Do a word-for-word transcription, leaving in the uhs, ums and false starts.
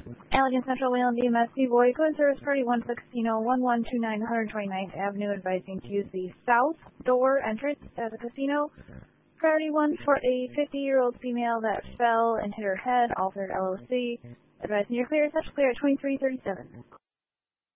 Allegan Central Wayland D M S Boy, Twin Service Party one six Casino, one one two nine one twenty-ninth Avenue, advising to use the south door entrance at the casino. Priority one for a fifty-year-old female that fell and hit her head, altered L O C. Advising you're clear, such clear at twenty-three thirty-seven.